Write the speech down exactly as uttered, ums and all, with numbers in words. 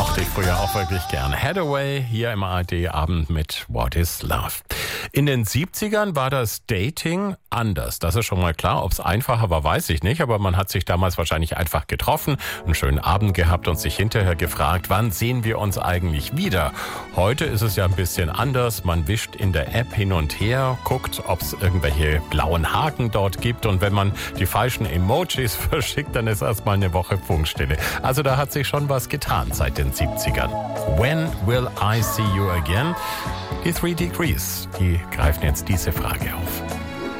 Mochte ich früher auch wirklich gern. Hathaway hier im A R D-Abend mit What is Love. In den siebzigern war das Dating anders. Das ist schon mal klar. Ob es einfacher war, weiß ich nicht. Aber man hat sich damals wahrscheinlich einfach getroffen, einen schönen Abend gehabt und sich hinterher gefragt, wann sehen wir uns eigentlich wieder? Heute ist es ja ein bisschen anders. Man wischt in der App hin und her, guckt, ob es irgendwelche blauen Haken dort gibt. Und wenn man die falschen Emojis verschickt, dann ist erstmal eine Woche Funkstille. Also da hat sich schon was getan seit den siebzigern. When will I see you again? Die Three Degrees, die greifen jetzt diese Frage auf.